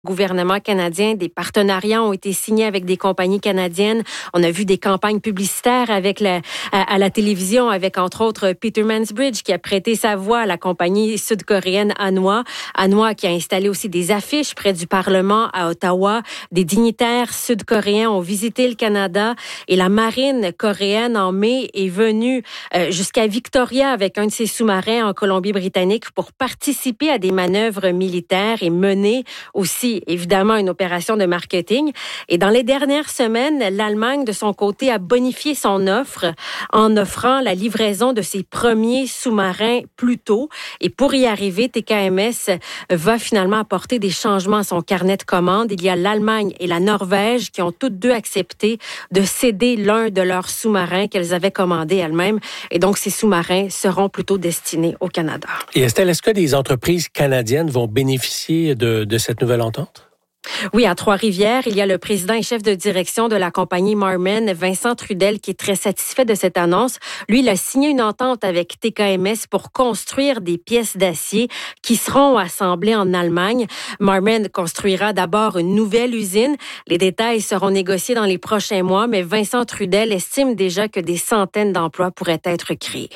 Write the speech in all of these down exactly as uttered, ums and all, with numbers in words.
Gouvernement canadien, des partenariats ont été signés avec des compagnies canadiennes. On a vu des campagnes publicitaires avec la, à, à la télévision, avec entre autres Peter Mansbridge qui a prêté sa voix à la compagnie sud-coréenne Hanwha. Hanwha qui a installé aussi des affiches près du Parlement à Ottawa. Des dignitaires sud-coréens ont visité le Canada et la marine coréenne en mai est venue euh, jusqu'à Victoria avec un de ses sous-marins en Colombie-Britannique pour participer à des manœuvres militaires et mener aussi évidemment une opération de marketing. Et dans les dernières semaines, l'Allemagne, de son côté, a bonifié son offre en offrant la livraison de ses premiers sous-marins plus tôt. Et pour y arriver, T K M S va finalement apporter des changements à son carnet de commandes. Il y a l'Allemagne et la Norvège qui ont toutes deux accepté de céder l'un de leurs sous-marins qu'elles avaient commandés elles-mêmes. Et donc, ces sous-marins seront plutôt destinés au Canada. Et Estelle, est-ce que des entreprises canadiennes vont bénéficier de, de cette nouvelle entente? Oui, à Trois-Rivières, il y a le président et chef de direction de la compagnie Marmen, Vincent Trudel, qui est très satisfait de cette annonce. Lui, il a signé une entente avec T K M S pour construire des pièces d'acier qui seront assemblées en Allemagne. Marmen construira d'abord une nouvelle usine. Les détails seront négociés dans les prochains mois, mais Vincent Trudel estime déjà que des centaines d'emplois pourraient être créés.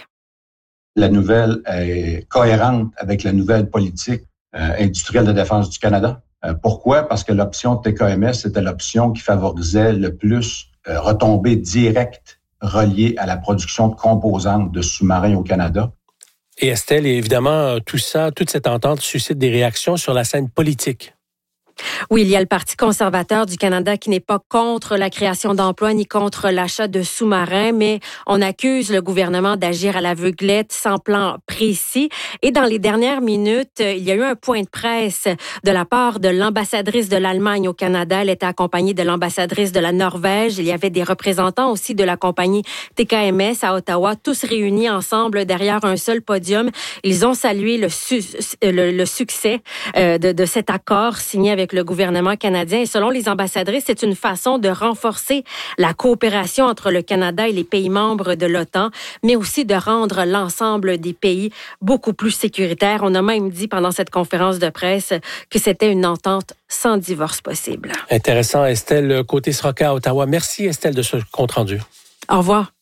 La nouvelle est cohérente avec la nouvelle politique euh, industrielle de défense du Canada. Pourquoi? Parce que l'option de T K M S, c'était l'option qui favorisait le plus euh, retombées directes reliées à la production de composantes de sous-marins au Canada. Et Estelle, évidemment, tout ça, toute cette entente suscite des réactions sur la scène politique. Oui, il y a le Parti conservateur du Canada qui n'est pas contre la création d'emplois ni contre l'achat de sous-marins, mais on accuse le gouvernement d'agir à l'aveuglette sans plan précis. Et dans les dernières minutes, il y a eu un point de presse de la part de l'ambassadrice de l'Allemagne au Canada. Elle était accompagnée de l'ambassadrice de la Norvège. Il y avait des représentants aussi de la compagnie T K M S à Ottawa, tous réunis ensemble derrière un seul podium. Ils ont salué le, su- le, le succès euh, de, de cet accord signé avec le gouvernement canadien. Et selon les ambassadrices, c'est une façon de renforcer la coopération entre le Canada et les pays membres de l'OTAN, mais aussi de rendre l'ensemble des pays beaucoup plus sécuritaires. On a même dit pendant cette conférence de presse que c'était une entente sans divorce possible. Intéressant, Estelle. Côté Sroka à Ottawa. Merci, Estelle, de ce compte rendu. Au revoir.